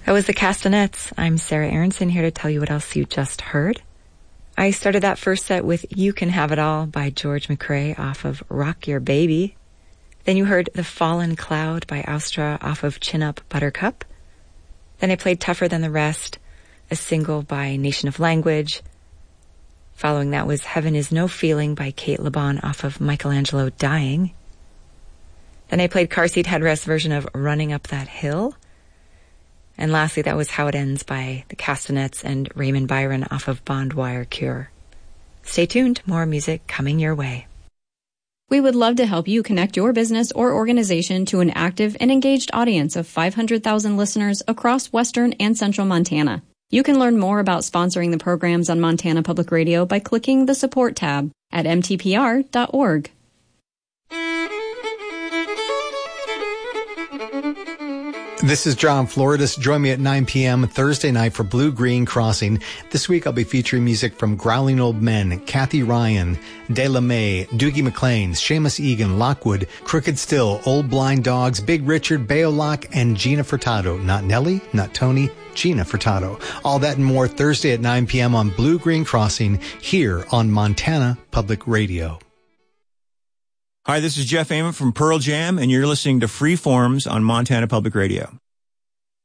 That was the Castanets. I'm Sarah Aronson, here to tell you what else you just heard. I started that first set with You Can Have It All by George McRae off of Rock Your Baby. Then you heard The Fallen Cloud by Austra off of Chin Up Buttercup. Then I played Tougher Than the Rest, a single by Nation of Language. Following that was Heaven Is No Feeling by Kate LeBon off of Michelangelo Dying. Then I played Car Seat Headrest version of Running Up That Hill. And lastly, that was How It Ends by the Castanets and Raymond Byron off of Bond Wire Cure. Stay tuned, more music coming your way. We would love to help you connect your business or organization to an active and engaged audience of 500,000 listeners across western and central Montana. You can learn more about sponsoring the programs on Montana Public Radio by clicking the Support tab at mtpr.org. This is John Floridis. Join me at 9 p.m. Thursday night for Blue Green Crossing. This week I'll be featuring music from Growling Old Men, Kathy Ryan, De La May, Doogie McLean, Seamus Egan, Lockwood, Crooked Still, Old Blind Dogs, Big Richard, Beolock, and Gina Furtado. Not Nelly, not Tony, Gina Furtado. All that and more Thursday at 9 p.m. on Blue Green Crossing here on Montana Public Radio. Hi, this is Jeff Ament from Pearl Jam, and you're listening to Free Forms on Montana Public Radio.